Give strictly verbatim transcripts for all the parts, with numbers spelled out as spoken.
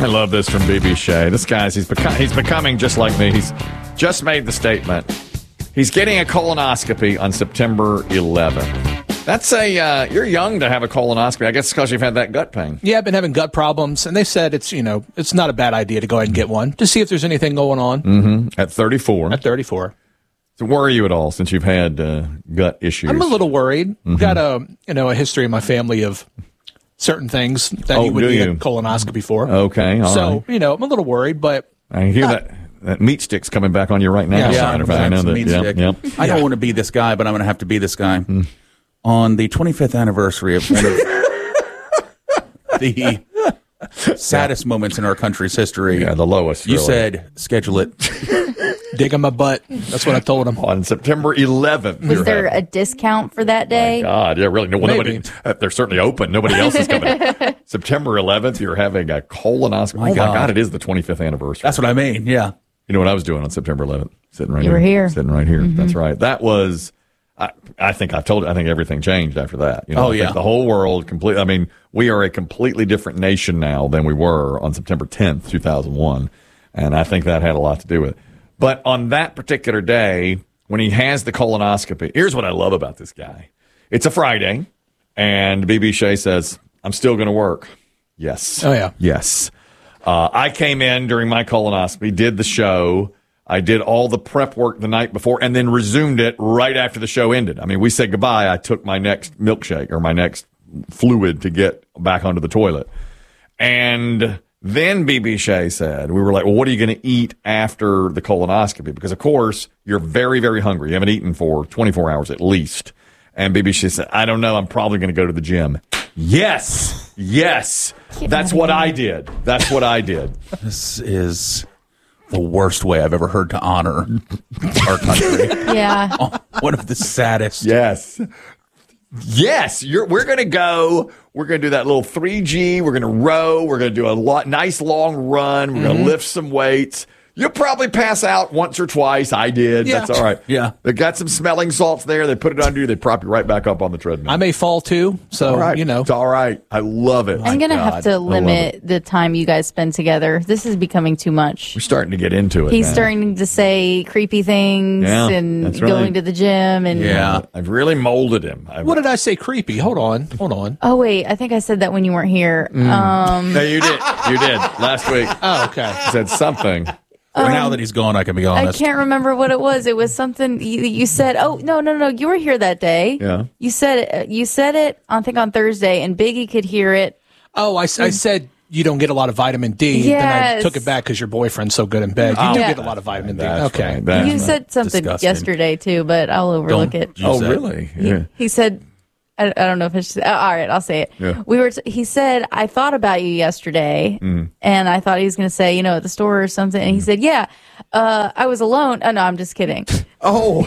I love this from B B Shea. This guy's he's become he's becoming just like me. He's just made the statement. He's getting a colonoscopy on September eleventh. That's a uh, you're young to have a colonoscopy. I guess it's because you've had that gut pain. Yeah, I've been having gut problems, and they said it's you know it's not a bad idea to go ahead and get one to see if there's anything going on. Mm-hmm. At thirty-four. At thirty-four. So worry you at all since you've had uh, gut issues? I'm a little worried. Mm-hmm. Got a you know a history in my family of certain things that Oh, you would do need you? a colonoscopy for. Okay, all so right. you know I'm a little worried, but I hear not- that. That meat stick's coming back on you right now. Yeah, as a yeah, matter of fact. I know Some that. meat Yep, stick. yep. I don't Yeah. want to be this guy, but I'm going to have to be this guy. Mm. On the twenty-fifth anniversary of one of the saddest moments in our country's history, Yeah, the lowest. you really. said schedule it. dig in my butt. That's what I told him. on September eleventh. Was you're there having- a discount for that day? God, yeah, really. No, well, Maybe. nobody. Uh, they're certainly open. Nobody else is coming. September eleventh, you're having a colonoscopy. My oh my God. God, it is the twenty-fifth anniversary. That's what I mean. Yeah. You know what I was doing on September eleventh? Sitting right You here. were here. Sitting right here. That's right. That was. I, I think I've told you. I think everything changed after that. You know, Oh, I think yeah. the whole world completely. I mean, we are a completely different nation now than we were on September tenth, two thousand one, and I think that had a lot to do with it. But on that particular day, when he has the colonoscopy, here's what I love about this guy. It's a Friday, and B B Shea says, "I'm still going to work." Yes. Oh, yeah. Yes. Uh, I came in during my colonoscopy, did the show. I did all the prep work the night before and then resumed it right after the show ended. I mean, we said goodbye. I took my next milkshake or my next fluid to get back onto the toilet. And then B B Shea said, we were like, well, what are you going to eat after the colonoscopy? Because, of course, you're very, very hungry. You haven't eaten for twenty-four hours at least. And B B Shea said, I don't know. I'm probably going to go to the gym. Yes. Yes. That's what I did. That's what I did. This is the worst way I've ever heard to honor our country. Yeah. One of the saddest. Yes. Yes, you're, we're going to go. We're going to do that little three G. We're going to row. We're going to do a lot, nice long run. We're going to lift some weights. You'll probably pass out once or twice. I did. Yeah. That's all right. Yeah. They got some smelling salts there. They put it under you. They prop you right back up on the treadmill. I may fall too, so all right. you know. It's all right. I love it. I'm going to God, have to I love limit it. the time you guys spend together. This is becoming too much. We're starting to get into it. He's now. starting to say creepy things Yeah, and that's right. going to the gym. And Yeah. I've really molded him. I've, What did I say? Creepy. Hold on. Hold on. Oh, wait. I think I said that when you weren't here. Um, No, you did. You did last week. Oh, okay. You said something. now that he's gone, I can be I honest. can't remember what it was. It was something you, you said. Oh, no, no, no. You were here that day. Yeah. You said it. You said it, I think, on Thursday, and Biggie could hear it. Oh, I, I said you don't get a lot of vitamin D. Then I Yes. took it back because your boyfriend's so good in bed. You Oh, do Yeah. get a lot of vitamin D. That's Okay. right. That's you right. said something disgusting. yesterday, too, but I'll overlook Don't it. use Oh, that. really? Yeah. He said, I, I don't know if it's, uh, all right, I'll say it. Yeah. We were, t- he said, I thought about you yesterday, Mm. and I thought he was going to say, you know, at the store or something. And he said, yeah, uh, I was alone. Oh, no, I'm just kidding. Oh,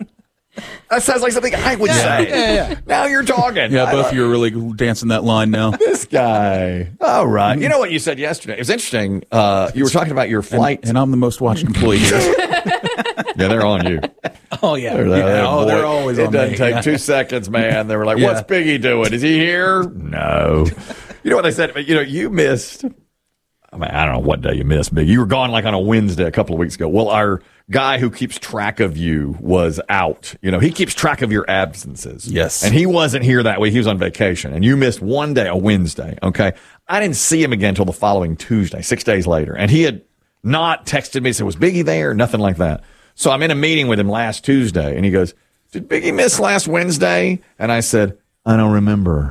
that sounds like something I would say. Yeah, yeah. Now you're talking. Yeah, I both don't- of you are really dancing that line now. This guy. All right. You know what you said yesterday? It was interesting. Uh, you were talking about your flight. And I'm the most watched employee here. Yeah, they're on you. Oh, yeah. They're, they're- Yeah, oh, they're boy, always It on doesn't me. take Yeah. two seconds, man. They were like, Yeah. "What's Biggie doing? Is he here?" No. You know what they said? But you know, you missed. I mean, I don't know what day you missed, Biggie. You were gone like on a Wednesday a couple of weeks ago. Well, our guy who keeps track of you was out. You know, he keeps track of your absences. Yes. And he wasn't here that week. He was on vacation. And you missed one day, a Wednesday. Okay. I didn't see him again until the following Tuesday, six days later. And he had not texted me, said, was Biggie there? Nothing like that. So I'm in a meeting with him last Tuesday, and he goes, did Biggie miss last Wednesday? And I said, I don't remember.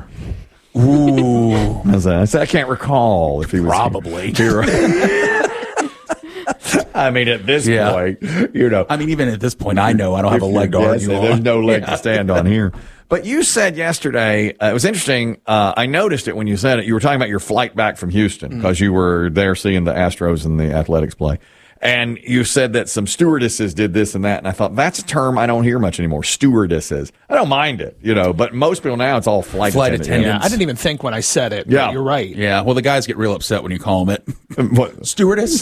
Ooh. I, was like, I said, I can't recall if he was Probably. here. I mean, at this Yeah. point, you know. I mean, even at this point, I know I don't have a leg to Yes, argue there's on. no leg Yeah. to stand on here. But you said yesterday, uh, it was interesting. Uh, I noticed it when you said it. You were talking about your flight back from Houston because you were there seeing the Astros and the Athletics play. And you said that some stewardesses did this and that. And I thought, that's a term I don't hear much anymore. Stewardesses. I don't mind it, you know, but most people now it's all flight, Flight attendants. Yeah, attendants. I didn't even think when I said it. but Yeah. You're right. Yeah, well, the guys get real upset when you call them it. What? Stewardess?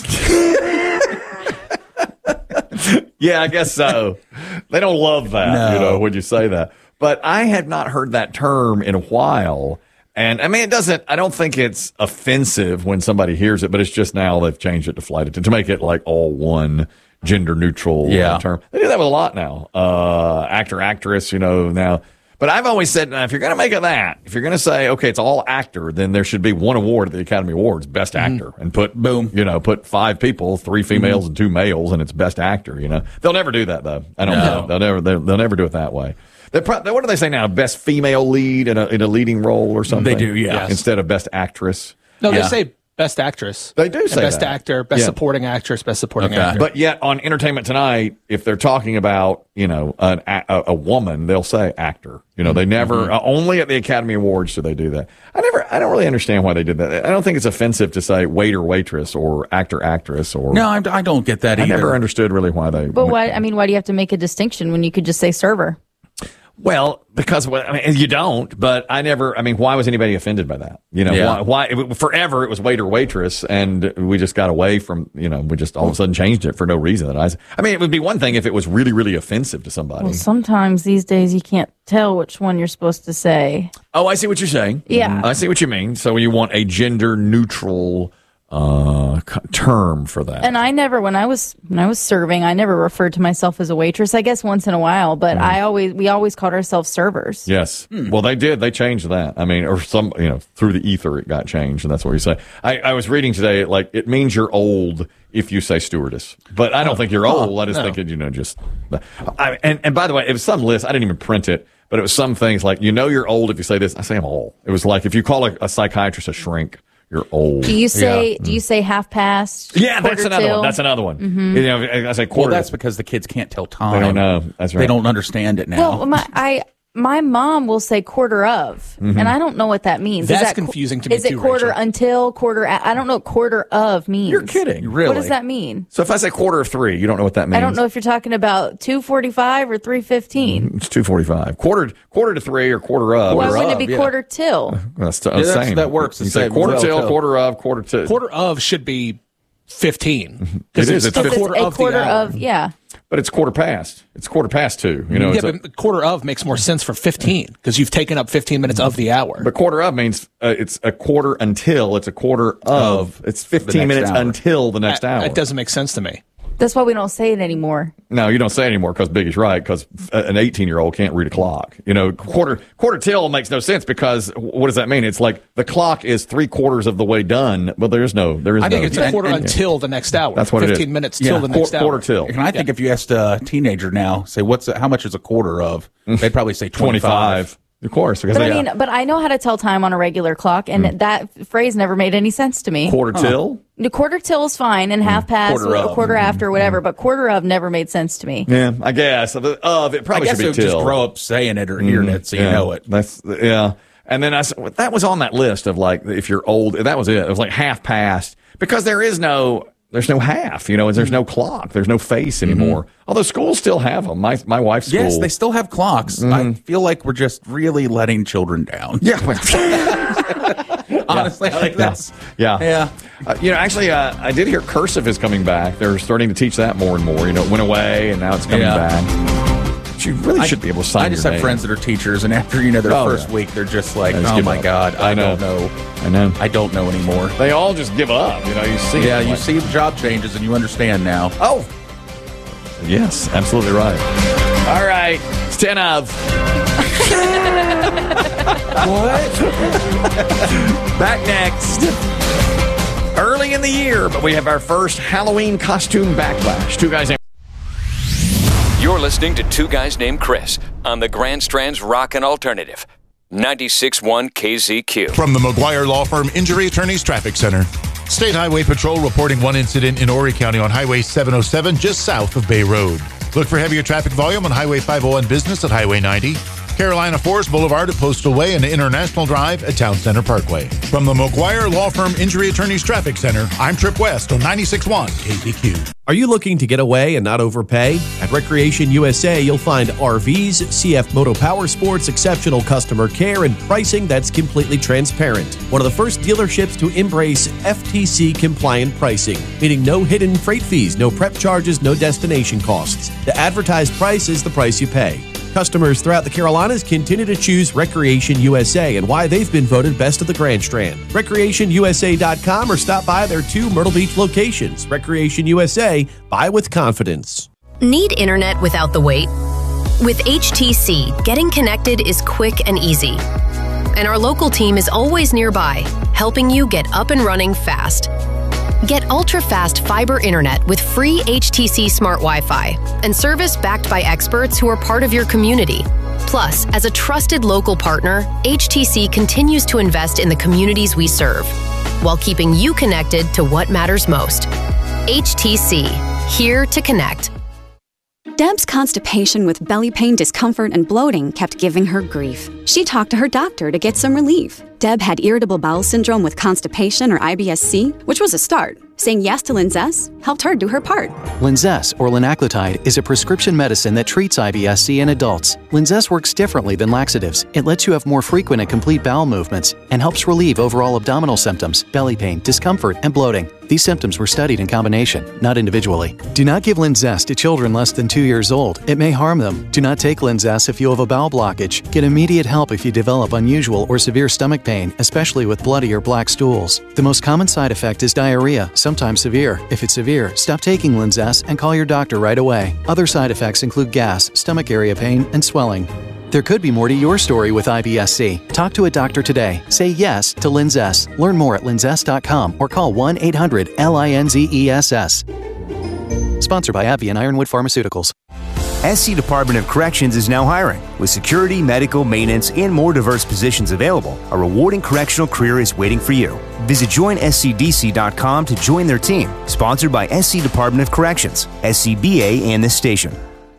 Yeah, I guess so. They don't love that, No. you know, when you say that. But I had not heard that term in a while. And I mean, it doesn't, I don't think it's offensive when somebody hears it, but it's just now they've changed it to flight attendant to make it like all one gender neutral Yeah. term. They do that with a lot now. Uh, actor, actress, you know, now. But I've always said, now, if you're going to make it that, if you're going to say, okay, it's all actor, then there should be one award at the Academy Awards, Best Actor, and put, Boom. you know, put five people, three females and two males, and it's Best Actor, you know. They'll never do that, though. I don't No. know. They'll never, they'll, they'll never do it that way. They're pro- what do they say now? Best female lead in a, in a leading role or something? They do, yeah. Yes. Instead of Best Actress. No, Yeah. they say best actress. They do And say best that. actor, best Yeah. supporting actress, best supporting Okay. actor. But yet on Entertainment Tonight, if they're talking about, you know, an, a, a woman, they'll say actor. You know, they never, uh, only at the Academy Awards do they do that. I never, I don't really understand why they did that. I don't think it's offensive to say waiter, waitress, or actor, actress, or. No, I, I don't get that I either. never understood really why they. But why? I mean, why do you have to make a distinction when you could just say server? Well, because well, I mean, you don't, but I never, I mean, why was anybody offended by that? You know, Yeah. why, why, it, forever it was waiter, waitress, and we just got away from, you know, we just all of a sudden changed it for no reason. That I, I mean, it would be one thing if it was really, really offensive to somebody. Well, sometimes these days you can't tell which one you're supposed to say. Oh, I see what you're saying. Yeah. I see what you mean. So you want a gender neutral uh, c- term for that. And I never, when I was when I was serving, I never referred to myself as a waitress. I guess once in a while, but I always we always called ourselves servers. Yes. Well, they did. They changed that. I mean, or some, you know, through the ether, it got changed, and that's what you say. I, I was reading today, like, it means you're old if you say stewardess. But I don't think you're old. I just think it, you know, just. I, and, and by the way, it was some list. I didn't even print it, but it was some things like, you know, you're old if you say this. I say I'm old. It was like if you call a, a psychiatrist a shrink, you're old. Do you say do you say half past? Yeah, that's quarter another till? one. That's another one. You know, I say Well, quarter. that's because the kids can't tell time. They don't know. That's right. They don't understand it now. Well, my I my mom will say quarter of, Mm-hmm. and I don't know what that means. That's is that, confusing to me Is it too, quarter Rachel. until quarter? A- I don't know what quarter of means. You're kidding. really? What does that mean? So if I say quarter of three, you don't know what that means. I don't know if you're talking about two forty five or three fifteen. It's two forty-five. Quarter quarter to three or quarter of. Why Quarter wouldn't of, it be yeah. quarter till? That's the Yeah, that's- same. that works the You say same quarter well, till, too. quarter of, quarter to. Quarter of should be fifteen. It is. It's It's a fif- It's quarter a of quarter the hour. of yeah. But it's quarter past. It's quarter past two. You know. Yeah, it's a- but quarter of makes more sense for fifteen because you've taken up fifteen minutes of the hour. but quarter of means uh, it's a quarter until. It's a quarter of. It's fifteen next minutes hour. until the next that, hour. that doesn't make sense to me. That's why we don't say it anymore. No, you don't say it anymore because Biggie's right. Because an eighteen-year-old can't read a clock. You know, quarter quarter till makes no sense because what does that mean? It's like the clock is three quarters of the way done, but there is no there is I no. think It's a quarter and- and- until the next hour. That's what it is. fifteen minutes Yeah. till the next Quar- hour. quarter till. And I think if you asked a teenager now, say, what's a, how much is a quarter of? They'd probably say twenty-five. twenty-five. Of course, because But they I mean, but I know how to tell time on a regular clock, and Mm. that phrase never made any sense to me. quarter till. The quarter till is fine, and half past, Quarter or of. quarter after, whatever. But quarter of never made sense to me. Yeah, I guess. Of, of it I probably guess should it be would till. just grow up saying it or hearing it so you Yeah, know it. That's yeah. And then I s- that was on that list of like if you're old. That was it. It was like half past because there is no there's no half. You know, and there's no clock. There's no face anymore. Although schools still have them. My my wife's school. Yes, they still have clocks. I feel like we're just really letting children down. Yeah. well, Honestly, I think that's yeah. yeah. Uh, you know, actually, uh, I did hear cursive is coming back. They're starting to teach that more and more. You know, it went away and now it's coming Yeah. back. But you really I- should be able to sign I just your have name. friends that are teachers, and after you know their Oh, first yeah. week, they're just like, They just "Oh give my up. god, I, I know. don't know, I know. I don't know anymore." They all just give up. You know, you see. Yeah, it, you like, see the job changes, and you understand now. Oh, yes, absolutely right. All right, it's ten of. What? Back next. Early in the year, but we have our first Halloween costume backlash. Two guys named. You're listening to Two Guys Named Chris on the Grand Strand's Rockin' Alternative, ninety-six point one K Z Q. From the McGuire Law Firm Injury Attorneys Traffic Center. State Highway Patrol reporting one incident in Horry County on Highway seven oh seven just south of Bay Road. Look for heavier traffic volume on Highway five oh one Business at Highway ninety. Carolina Forest Boulevard at Postal Way and International Drive at Town Center Parkway. From the McGuire Law Firm Injury Attorneys Traffic Center, I'm Trip West on ninety-six point one K Z Q. Are you looking to get away and not overpay? At Recreation U S A, you'll find R Vs, C F Moto Power Sports, exceptional customer care, and pricing that's completely transparent. One of the first dealerships to embrace F T C-compliant pricing, meaning no hidden freight fees, no prep charges, no destination costs. The advertised price is the price you pay. Customers throughout the Carolinas continue to choose Recreation U S A and why they've been voted best of the Grand Strand. recreation U S A dot com or stop by their two Myrtle Beach locations. Recreation U S A, buy with confidence. Need internet without the wait? With H T C, getting connected is quick and easy. And our local team is always nearby, helping you get up and running fast. Get ultra-fast fiber internet with free H T C Smart Wi-Fi and service backed by experts who are part of your community. Plus, as a trusted local partner, H T C continues to invest in the communities we serve, while keeping you connected to what matters most. H T C, here to connect. Deb's constipation with belly pain, discomfort, and bloating kept giving her grief. She talked to her doctor to get some relief. Deb had irritable bowel syndrome with constipation or I B S C, which was a start. Saying yes to Linzess helped her do her part. Linzess, or linaclotide, is a prescription medicine that treats I B S C in adults. Linzess works differently than laxatives. It lets you have more frequent and complete bowel movements and helps relieve overall abdominal symptoms, belly pain, discomfort, and bloating. These symptoms were studied in combination, not individually. Do not give Linzess to children less than two years old. It may harm them. Do not take Linzess if you have a bowel blockage. Get immediate help if you develop unusual or severe stomach pain, especially with bloody or black stools. The most common side effect is diarrhea, sometimes severe. If it's severe, stop taking Linzess and call your doctor right away. Other side effects include gas, stomach area pain, and swelling. There could be more to your story with I B S C. Talk to a doctor today. Say yes to Linzess. Learn more at linzess dot com or call one eight hundred L I N Z E S S. Sponsored by AbbVie and Ironwood Pharmaceuticals. S C Department of Corrections is now hiring. With security, medical, maintenance, and more diverse positions available, a rewarding correctional career is waiting for you. Visit join S C D C dot com to join their team. Sponsored by S C Department of Corrections, S C B A, and this station.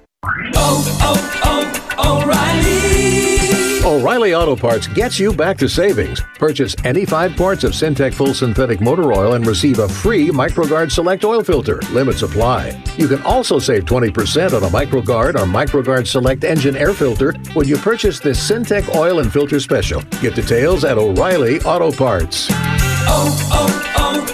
Oh, oh, oh, O'Reilly! O'Reilly Auto Parts gets you back to savings. Purchase any five quarts of Syntec Full Synthetic Motor Oil and receive a free MicroGuard Select Oil Filter. Limits apply. You can also save twenty percent on a MicroGuard or MicroGuard Select Engine Air Filter when you purchase this Syntec Oil and Filter Special. Get details at O'Reilly Auto Parts. Oh,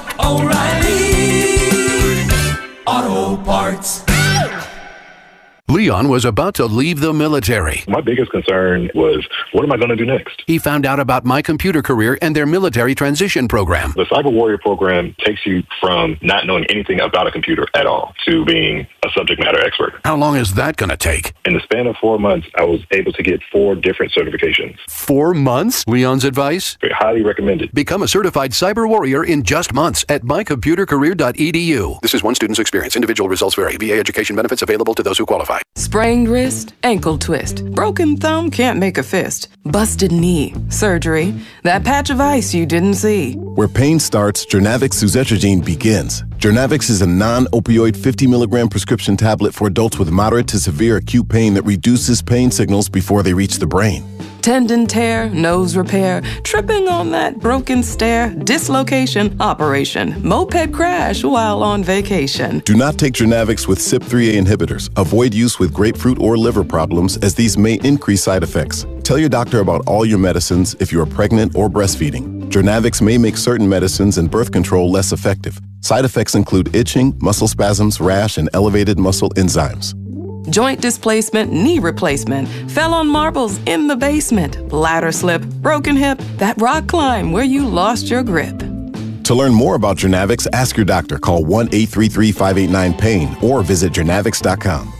oh, oh, O'Reilly Auto Parts. Leon was about to leave the military. My biggest concern was, what am I going to do next? He found out about My Computer Career and their military transition program. The Cyber Warrior program takes you from not knowing anything about a computer at all to being a subject matter expert. How long is that going to take? In the span of four months, I was able to get four different certifications. Four months? Leon's advice? Very highly recommended. Become a certified cyber warrior in just months at my computer career dot e d u. This is one student's experience. Individual results vary. V A education benefits available to those who qualify. Sprained wrist, ankle twist, broken thumb can't make a fist, busted knee, surgery, that patch of ice you didn't see. Where pain starts, Jernavix suzetrigine begins. Jernavix is a non-opioid fifty milligram prescription tablet for adults with moderate to severe acute pain that reduces pain signals before they reach the brain. Tendon tear, nose repair, tripping on that broken stair, dislocation, operation, moped crash while on vacation. Do not take Jernavix with C Y P three A inhibitors. Avoid use with grapefruit or liver problems, as these may increase side effects. Tell your doctor about all your medicines if you are pregnant or breastfeeding. Jernavix may make certain medicines and birth control less effective. Side effects include itching, muscle spasms, rash, and elevated muscle enzymes. Joint displacement, knee replacement, fell on marbles in the basement, ladder slip, broken hip, that rock climb where you lost your grip. To learn more about Jernavix, ask your doctor. Call one eight three three, five eight nine, pain or visit jernavix dot com.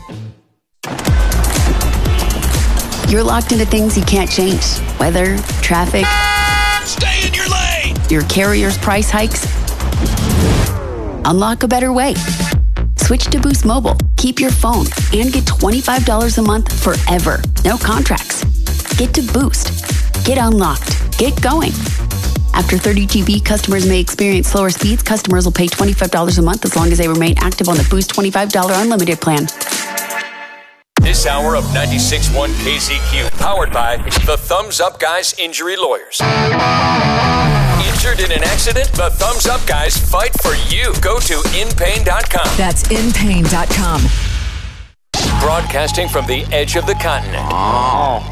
You're locked into things you can't change. Weather, traffic. Stay in your lane! Your carrier's price hikes. Unlock a better way. Switch to Boost Mobile. Keep your phone and get twenty-five dollars a month forever. No contracts. Get to Boost. Get unlocked. Get going. After thirty G B, customers may experience slower speeds. Customers will pay twenty-five dollars a month as long as they remain active on the Boost twenty-five dollars unlimited plan. This hour of ninety-six point one K Z Q, powered by the Thumbs Up Guys Injury Lawyers. Injured in an accident? The Thumbs Up Guys fight for you. Go to in pain dot com. That's in pain dot com. Broadcasting from the edge of the continent. Oh,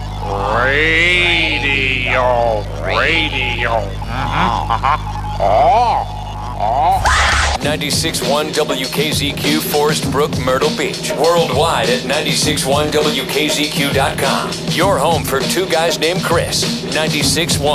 radio, radio. Uh-huh, uh-huh. Oh, oh. ninety-six point one W K Z Q Forest Brook, Myrtle Beach. Worldwide at ninety-six point one W K Z Q dot com. Your home for two guys named Chris. ninety-six point one